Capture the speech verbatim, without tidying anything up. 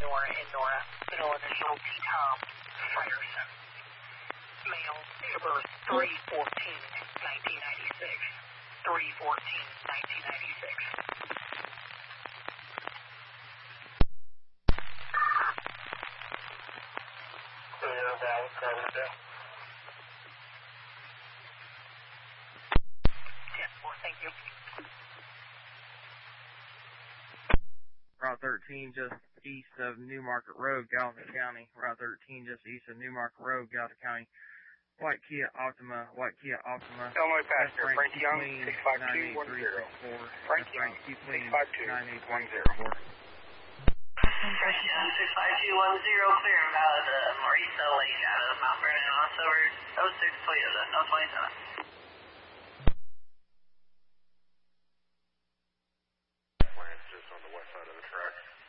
Nora and Nora, middle initial T Tom Frierson. Male, date of birth three fourteen nineteen ninety-six. three fourteen nineteen ninety-six. Clear valid, Carbondale. ten four, thank you. Route thirteen, just east of Newmarket Road, Gallatin County. Route thirteen, just east of Newmarket Road, Gallatin County. White Kia Optima, White Kia Optima. Illinois passenger, Frank Young, six five two one zero. Frank Young, six five two one zero. Frank Young, six five two one zero, clear and valid, uh, Maurice Lake out of Mount Vernon, lost over oh six Toyota, no twenty-seven. Plans just on the west side of the track.